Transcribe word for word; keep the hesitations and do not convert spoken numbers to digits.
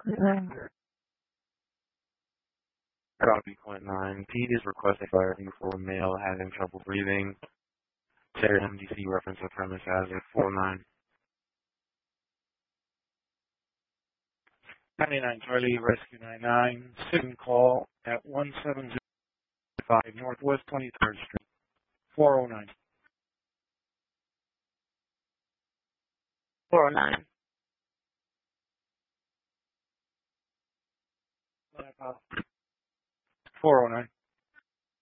Copy point nine. Pete is requesting firing for male having trouble breathing. Share M D C reference of premise as a four nine. ninety-nine Charlie, Rescue ninety-nine, signal call at one seven zero five Northwest twenty-third Street, four oh nine. four oh nine. four oh nine.